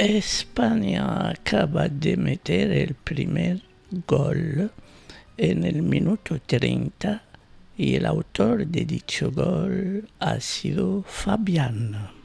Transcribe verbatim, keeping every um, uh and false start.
España acaba de meter el primer gol en el minuto treinta y el autor de dicho gol ha sido Fabián.